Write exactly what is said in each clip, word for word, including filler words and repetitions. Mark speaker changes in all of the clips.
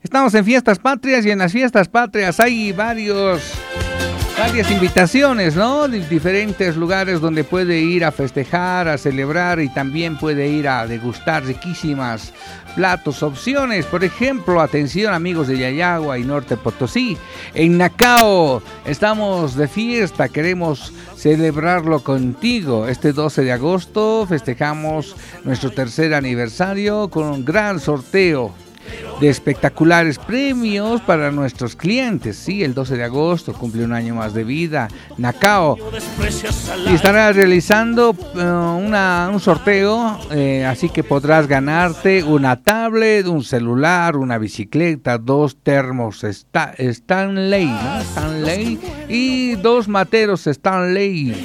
Speaker 1: Estamos en Fiestas Patrias y en las Fiestas Patrias hay varios, varias invitaciones, ¿no? De diferentes lugares donde puede ir a festejar, a celebrar y también puede ir a degustar riquísimas platos, opciones. Por ejemplo, atención amigos de Yayagua y Norte Potosí, en Nacao estamos de fiesta, queremos celebrarlo contigo. Este doce de agosto festejamos nuestro tercer aniversario con un gran sorteo de espectaculares premios para nuestros clientes. Sí, el doce de agosto cumple un año más de vida Nacao y estará realizando uh, una, un sorteo, eh, así que podrás ganarte una tablet, un celular, una bicicleta, dos termos Sta- Stanley, ¿no? Stanley y dos materos Stanley.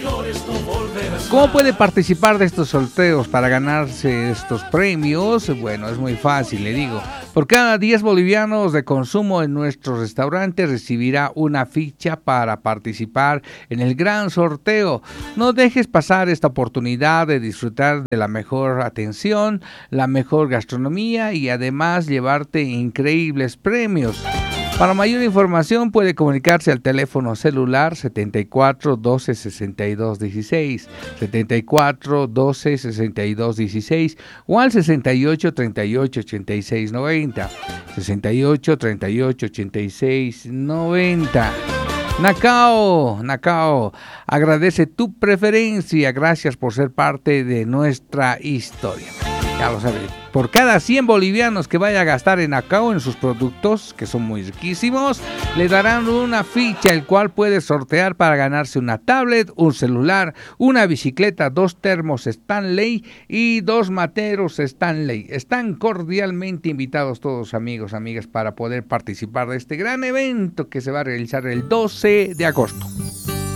Speaker 1: ¿Cómo puede participar de estos sorteos para ganarse estos premios? Bueno, es muy fácil, le digo. Por cada diez bolivianos de consumo en nuestro restaurante recibirá una ficha para participar en el gran sorteo. No dejes pasar esta oportunidad de disfrutar de la mejor atención, la mejor gastronomía y además llevarte increíbles premios. Para mayor información puede comunicarse al teléfono celular setenta y cuatro doce sesenta y dos dieciséis, setenta y cuatro doce sesenta y dos dieciséis o al sesenta y ocho treinta y ocho ochenta y seis noventa, sesenta y ocho treinta y ocho ochenta y seis noventa. Nacao, Nacao, agradece tu preferencia, gracias por ser parte de nuestra historia. Ya lo sabes, por cada cien bolivianos que vaya a gastar en Nacao en sus productos, que son muy riquísimos, le darán una ficha el cual puede sortear para ganarse una tablet, un celular, una bicicleta, dos termos Stanley y dos materos Stanley. Están cordialmente invitados todos amigos, amigas, para poder participar de este gran evento que se va a realizar el doce de agosto.